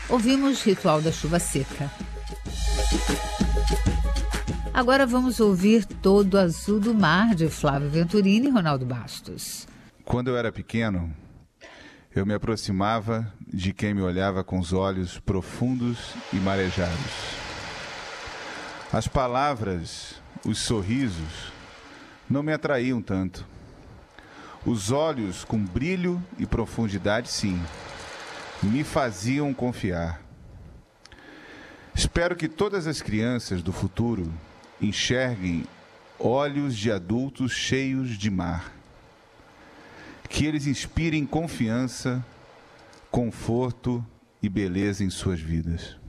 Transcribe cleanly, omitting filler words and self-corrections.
Ouvimos Ritual da Chuva Seca. Agora vamos ouvir Todo Azul do Mar, de Flávio Venturini e Ronaldo Bastos. Quando eu era pequeno, eu me aproximava de quem me olhava com os olhos profundos e marejados. As palavras, os sorrisos, não me atraíam tanto. Os olhos com brilho e profundidade, sim, me faziam confiar. Espero que todas as crianças do futuro enxerguem olhos de adultos cheios de mar. Que eles inspirem confiança, conforto e beleza em suas vidas.